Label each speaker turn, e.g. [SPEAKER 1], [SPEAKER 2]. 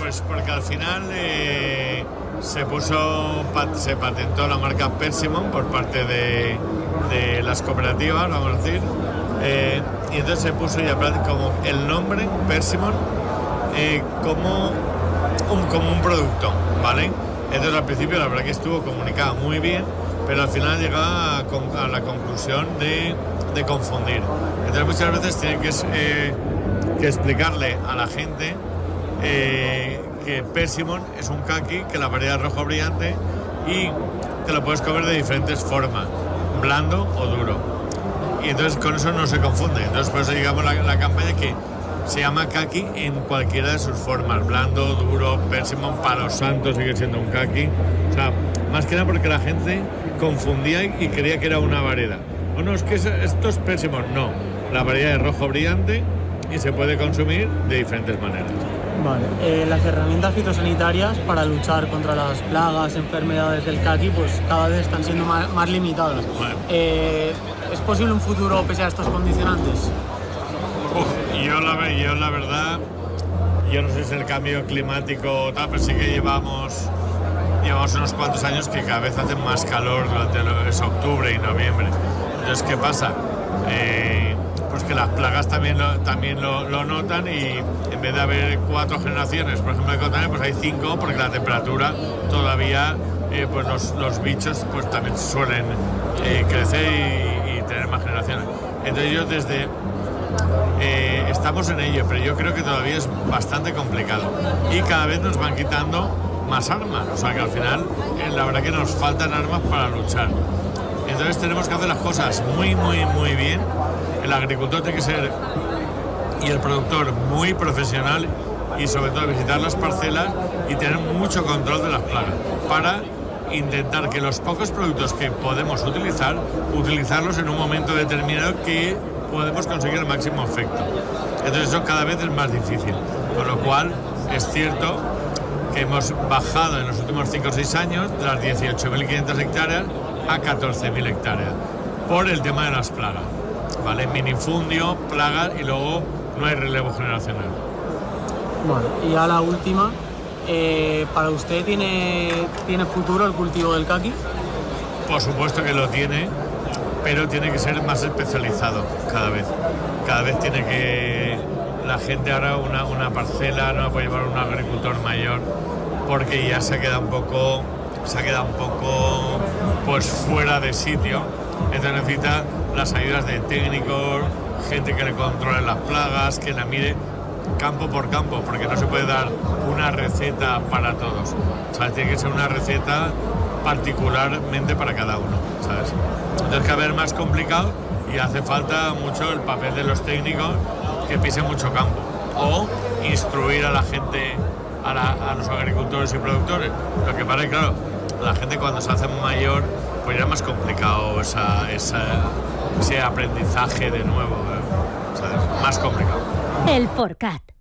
[SPEAKER 1] Pues porque al final se patentó la marca Persimmon por parte de las cooperativas, vamos a decir, y entonces se puso ya como el nombre Persimmon como un producto, ¿vale? Entonces al principio la verdad que estuvo comunicada muy bien, pero al final llegaba a la conclusión de confundir. Entonces muchas veces tienen que explicarle a la gente que Persimmon es un kaki, que la variedad es rojo brillante y te lo puedes comer de diferentes formas, blando o duro. Y entonces con eso no se confunde. Entonces por eso llegamos a la campaña que se llama kaki en cualquiera de sus formas, blando, duro, Persimmon, palo santo sigue siendo un kaki. O sea, más que nada porque la gente confundía y creía que era una variedad. O no, es que esto es Persimmon. No, la variedad es rojo brillante y se puede consumir de diferentes maneras.
[SPEAKER 2] Vale, las herramientas fitosanitarias para luchar contra las plagas, enfermedades del kaki, pues cada vez están siendo más limitadas.
[SPEAKER 1] Bueno.
[SPEAKER 2] ¿Es posible un futuro pese a estos condicionantes?
[SPEAKER 1] Yo la verdad, yo no sé si es el cambio climático o tal, pero sí que llevamos unos cuantos años que cada vez hace más calor durante octubre y noviembre. Entonces, ¿qué pasa? Pues que las plagas también lo notan y en vez de haber 4 generaciones, por ejemplo, de cotonera, pues hay 5 porque la temperatura todavía, pues los bichos pues también suelen crecer y tener más generaciones. Entonces yo estamos en ello, pero yo creo que todavía es bastante complicado y cada vez nos van quitando más armas, o sea que al final la verdad que nos faltan armas para luchar. Entonces tenemos que hacer las cosas muy bien. El agricultor tiene que ser y el productor muy profesional y sobre todo visitar las parcelas y tener mucho control de las plagas para intentar que los pocos productos que podemos utilizarlos en un momento determinado que podemos conseguir el máximo efecto. Entonces eso cada vez es más difícil, con lo cual es cierto que hemos bajado en los últimos 5 o 6 años de las 18.500 hectáreas a 14.000 hectáreas por el tema de las plagas, ¿vale? Minifundio, plagas y luego no hay relevo generacional.
[SPEAKER 2] Bueno, y a la última, ¿para usted tiene futuro el cultivo del kaki?
[SPEAKER 1] Por supuesto que lo tiene, pero tiene que ser más especializado cada vez. Cada vez tiene que la gente ahora una parcela no la puede llevar un agricultor mayor porque ya se ha quedado un poco pues fuera de sitio. Entonces necesita las ayudas de técnicos, gente que le controle las plagas, que la mire campo por campo, porque no se puede dar una receta para todos. ¿Sabes? Tiene que ser una receta particularmente para cada uno, ¿sabes? Entonces cada vez es más complicado y hace falta mucho el papel de los técnicos que pisen mucho campo o instruir a la gente, a los agricultores y productores. Lo que pasa es que, claro, la gente cuando se hace mayor pues ya es más complicado ese aprendizaje de nuevo, ¿sabes? Más complicado.
[SPEAKER 3] El Forcat.